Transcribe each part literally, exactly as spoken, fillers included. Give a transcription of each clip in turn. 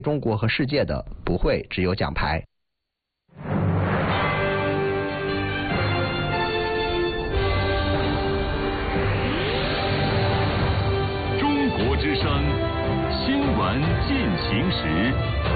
中国和世界的不会只有奖牌。 中国之声，新闻进行时。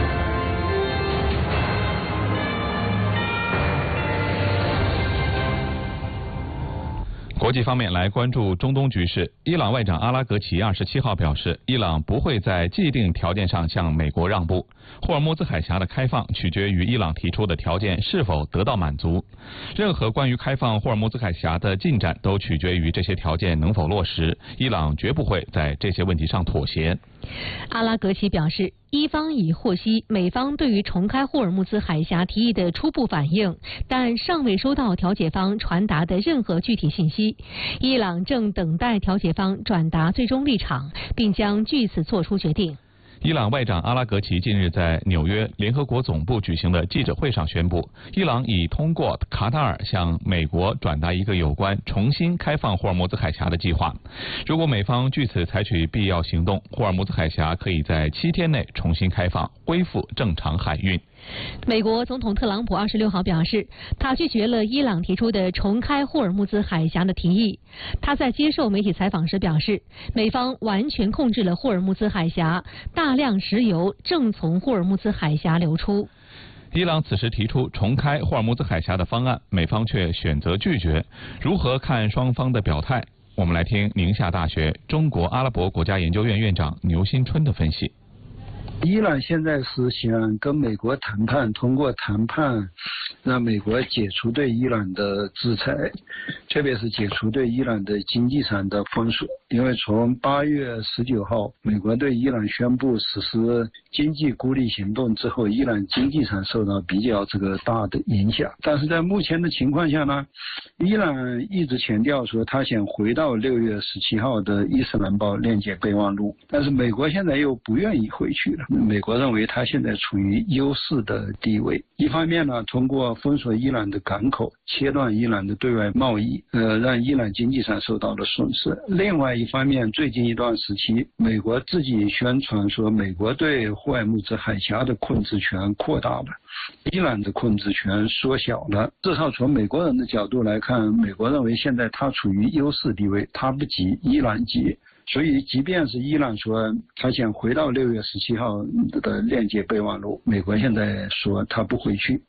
国际方面来关注中东局势。伊朗外长阿拉格齐二十七号表示，伊朗不会在既定条件上向美国让步。霍尔木兹海峡的开放取决于伊朗提出的条件是否得到满足。任何关于开放霍尔木兹海峡的进展都取决于这些条件能否落实。伊朗绝不会在这些问题上妥协。 阿拉格齐表示，伊方已获悉美方对于重开霍尔木兹海峡提议的初步反应，但尚未收到调解方传达的任何具体信息。伊朗正等待调解方转达最终立场，并将据此作出决定。 伊朗外长阿拉格齐近日在纽约联合国总部举行的记者会上宣布，伊朗已通过卡塔尔向美国转达一个有关重新开放霍尔木兹海峡的计划。如果美方据此采取必要行动，霍尔木兹海峡可以在七天内重新开放，恢复正常海运。 美国总统特朗普二十六号表示，他拒绝了伊朗提出的重开霍尔木兹海峡的提议。他在接受媒体采访时表示，美方完全控制了霍尔木兹海峡，大量石油正从霍尔木兹海峡流出。 伊朗此时提出重开霍尔木兹海峡的方案，美方却选择拒绝。如何看双方的表态？我们来听宁夏大学中国阿拉伯国家研究院院长牛新春的分析。 伊朗现在是想跟美国谈判，通过谈判让美国解除对伊朗的制裁，特别是解除对伊朗的经济上的封锁。因为从八月十九号美国对伊朗宣布实施经济孤立行动之后，伊朗经济上受到比较这个大的影响。但是在目前的情况下呢，伊朗一直强调说他想回到六月十七号的伊斯兰堡链接备忘录，但是美国现在又不愿意回去了。美国认为他现在处于优势的地位，一方面呢，通过封锁伊朗的港口，切断伊朗的对外贸易，呃，让伊朗经济上受到了损失。另外一方面，最近一段时期，美国自己宣传说，美国对霍尔木兹海峡的控制权扩大了，伊朗的控制权缩小了。至少从美国人的角度来看，美国认为现在他处于优势地位，他不急，伊朗急。所以即便是伊朗说他想回到六月十七号的链接备忘录，美国现在说他不回去。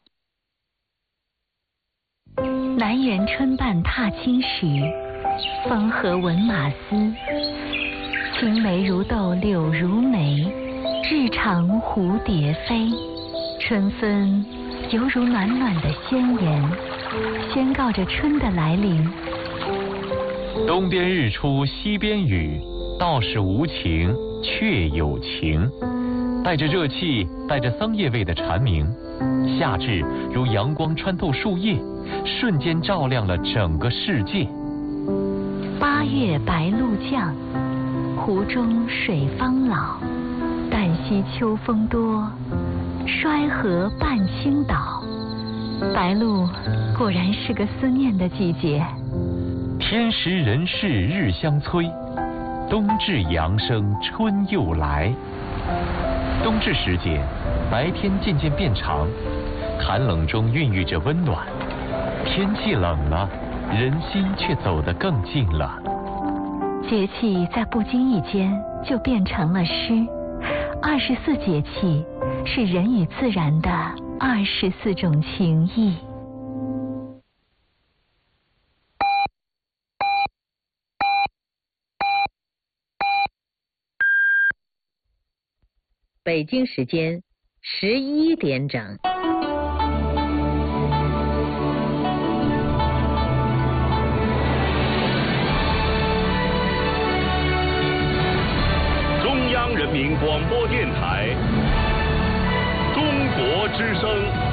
南园春半踏青时，风和闻马嘶。青梅如豆柳如眉，日长蝴蝶飞。春分犹如暖暖的宣言，宣告着春的来临。 东边日出西边雨，道是无晴却有晴。带着热气带着桑叶味的蝉鸣，夏至如阳光穿透树叶，瞬间照亮了整个世界。 八月白露降，湖中水方老。旦夕秋风多，衰河半倾倒。白露果然是个思念的季节。 天时人事日相催，冬至阳生春又来。冬至时节，白天渐渐变长，寒冷中孕育着温暖。天气冷了，人心却走得更近了。 节气在不经意间就变成了诗。二十四节气是人与自然的二十四种情谊。 北京时间十一点整。 中央人民广播电台，中国之声。